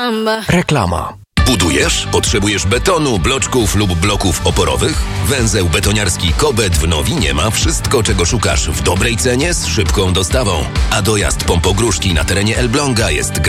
Reklama. Budujesz? Potrzebujesz betonu, bloczków lub bloków oporowych? Węzeł betoniarski Kobet w Nowinie ma wszystko, czego szukasz w dobrej cenie z szybką dostawą. A dojazd Pompogróżki na terenie Elbląga jest